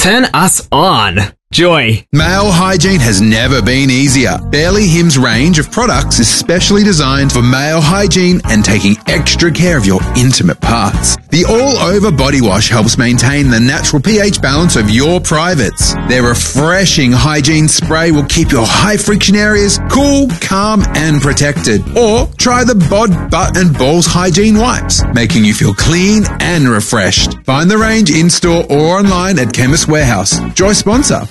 Turn us on. Joy. Male hygiene has never been easier. Barely Him's range of products is specially designed for male hygiene and taking extra care of your intimate parts. The all-over body wash helps maintain the natural pH balance of your privates. Their refreshing hygiene spray will keep your high-friction areas cool, calm, and protected. Or try the Bod, Butt and Balls Hygiene Wipes, making you feel clean and refreshed. Find the range in-store or online at Chemist Warehouse. Joy sponsor.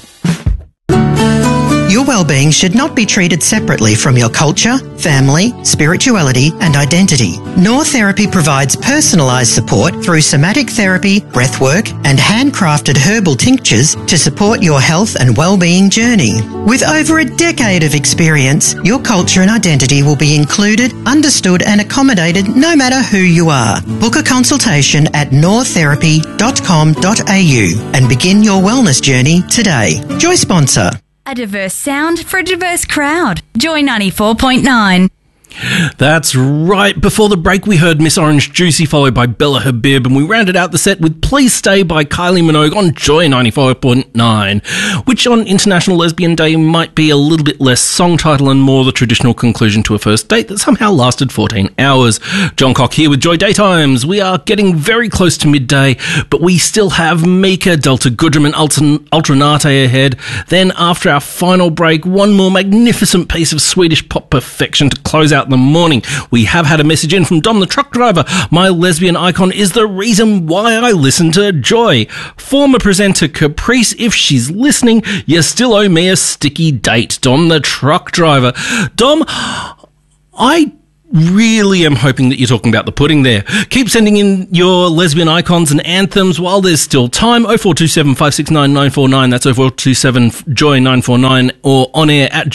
Your well-being should not be treated separately from your culture, family, spirituality and identity. Noor Therapy provides personalised support through somatic therapy, breathwork and handcrafted herbal tinctures to support your health and well-being journey. With over a decade of experience, your culture and identity will be included, understood and accommodated no matter who you are. Book a consultation at noortherapy.com.au and begin your wellness journey today. Joy sponsor. A diverse sound for a diverse crowd. Joy 94.9. That's right. Before the break, we heard Miss Orange Juicy, followed by Bella Habib, and we rounded out the set with Please Stay by Kylie Minogue on Joy 94.9, which on International Lesbian Day might be a little bit less song title and more the traditional conclusion to a first date that somehow lasted 14 hours. John Cock here with Joy Daytimes. We are getting very close to midday, but we still have Mika, Delta Goodrum and Ultranate ahead. Then after our final break, one more magnificent piece of Swedish pop perfection to close out the morning. We have had a message in from Dom the truck driver. My lesbian icon is the reason why I listen to Joy. Former presenter Caprice, if she's listening, you still owe me a sticky date. Dom the truck driver. Dom, I really am hoping that you're talking about the pudding there. Keep sending in your lesbian icons and anthems while there's still time. 0427 569 949. That's 0427 Joy 949 or on air at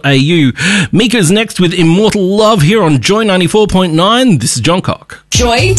joy.org.au. Mika's next with Immortal Love here on Joy 94.9. This is John Cock. Joy